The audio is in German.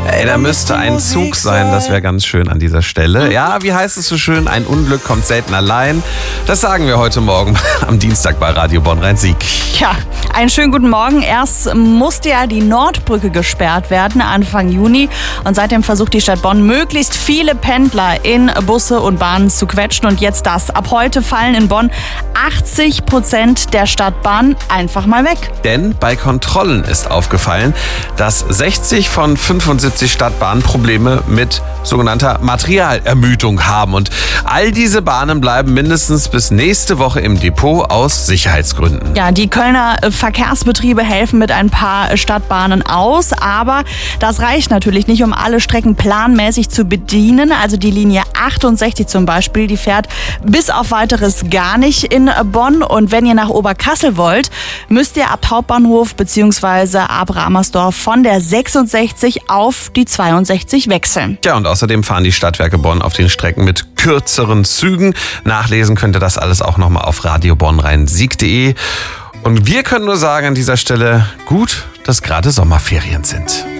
Da müsste ein Zug sein, das wäre ganz schön an dieser Stelle. Ja, wie heißt es so schön, ein Unglück kommt selten allein. Das sagen wir heute Morgen am Dienstag bei Radio Bonn-Rhein-Sieg. Tja, einen schönen guten Morgen. Erst musste ja die Nordbrücke gesperrt werden Anfang Juni. Und seitdem versucht die Stadt Bonn, möglichst viele Pendler in Busse und Bahnen zu quetschen. Und jetzt das. Ab heute fallen in Bonn 80% der Stadtbahn einfach mal weg. Denn bei Kontrollen ist aufgefallen, dass 60 von 75 Stadtbahnen Probleme mit sogenannter Materialermüdung haben. Und all diese Bahnen bleiben mindestens bis nächste Woche im Depot aus Sicherheitsgründen. Ja, die Kölner Verkehrsbetriebe helfen mit ein paar Stadtbahnen aus, aber das reicht natürlich nicht, um alle Strecken planmäßig zu bedienen. Also die Linie 68 zum Beispiel, die fährt bis auf Weiteres gar nicht in Bonn. Und wenn ihr nach Oberkassel wollt, müsst ihr ab Hauptbahnhof bzw. ab Ramersdorf von der 66 auf die 62 wechseln. Ja, und außerdem fahren die Stadtwerke Bonn auf den Strecken mit kürzeren Zügen. Nachlesen könnt ihr das alles auch nochmal auf radiobonnrhein-sieg.de. Und wir können nur sagen an dieser Stelle, gut, dass gerade Sommerferien sind.